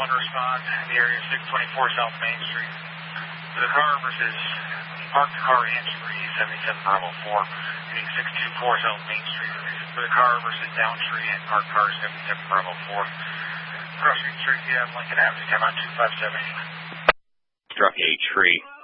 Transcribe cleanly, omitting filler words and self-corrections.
1 to respond. The area is 624 South Main Street. For the car versus parked car hands-free, 77 Bravo 4. Meaning 624 South Main Street. For the car versus downtree and parked car, 77 Bravo 4. Crossing Street, yeah, Lincoln Avenue, come on 257. Struck a tree.